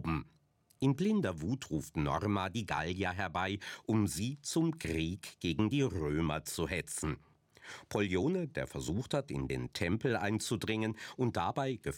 erlauben. In blinder Wut ruft Norma die Gallier herbei, um sie zum Krieg gegen die Römer zu hetzen. Pollione, der versucht hat, in den Tempel einzudringen und dabei